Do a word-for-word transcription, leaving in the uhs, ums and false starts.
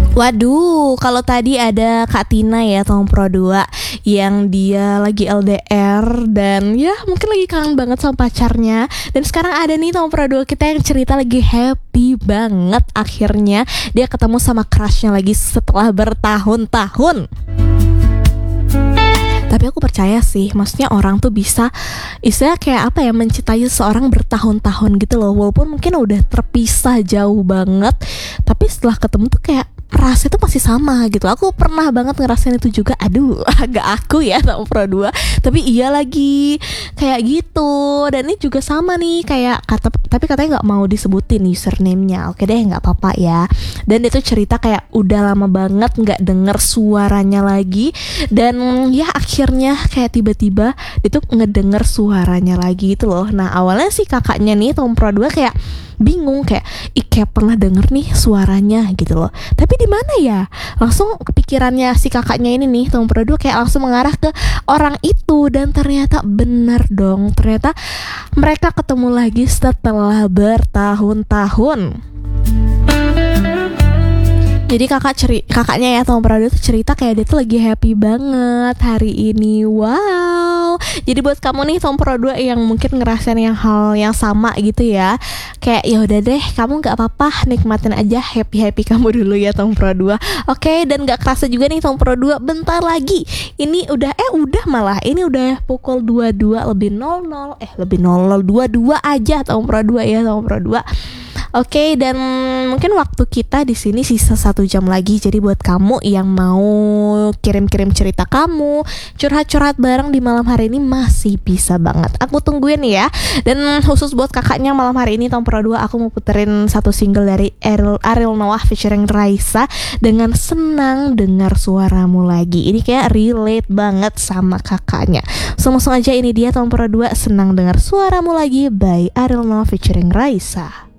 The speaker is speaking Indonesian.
Waduh, kalau tadi ada Kak Tina ya, tahun Pro dua yang dia lagi L D R dan ya mungkin lagi kangen banget sama pacarnya. Dan sekarang ada nih tahun Pro dua kita yang cerita lagi happy banget, akhirnya dia ketemu sama crushnya lagi setelah bertahun-tahun. Tapi aku percaya sih, maksudnya orang tuh bisa istilah kayak apa ya, mencintai seorang bertahun-tahun gitu loh. Walaupun mungkin udah terpisah jauh banget, tapi setelah ketemu tuh kayak rasa itu masih sama gitu. Aku pernah banget ngerasain itu juga. Aduh, agak aku ya tahun Pro dua, tapi iya lagi kayak gitu. Dan ini juga sama nih kayak kata, tapi katanya nggak mau disebutin username-nya. Oke deh, nggak apa-apa ya. Dan itu cerita kayak udah lama banget nggak denger suaranya lagi. Dan ya akhirnya kayak tiba-tiba dia tuh ngedenger suaranya lagi gitu loh. Nah awalnya sih kakaknya nih tahun Pro dua kayak bingung, kayak ih kayak pernah denger nih suaranya gitu loh, tapi di mana ya. Langsung kepikirannya si kakaknya ini nih tahun Pro dua kayak langsung mengarah ke orang itu. Dan ternyata benar dong, ternyata mereka ketemu lagi setelah bertahun-tahun. Jadi kakak ceri kakaknya ya tahun Pro dua tuh cerita kayak dia tuh lagi happy banget hari ini. Wow. Jadi buat kamu nih tahun Pro dua yang mungkin ngerasain yang hal yang sama gitu ya, kayak ya udah deh, kamu nggak apa-apa, nikmatin aja happy happy kamu dulu ya tahun Pro dua. Oke, dan nggak kerasa juga nih tahun Pro dua bentar lagi. Ini udah eh udah malah ini udah pukul dua puluh dua lebih nol nol eh lebih nol nol dua puluh dua aja tahun Pro dua ya tahun Pro dua. Oke, dan mungkin waktu kita di sini sisa satu jam lagi. Jadi buat kamu yang mau kirim-kirim cerita kamu, curhat-curhat bareng di malam hari ini masih bisa banget. Aku tungguin ya. Dan khusus buat kakaknya malam hari ini tahun Pro dua, aku mau puterin satu single dari Ariel, Ariel Noah featuring Raisa dengan Senang Dengar Suaramu Lagi. Ini kayak relate banget sama kakaknya. So langsung aja, ini dia tahun Pro dua, Senang Dengar Suaramu Lagi by Ariel Noah featuring Raisa.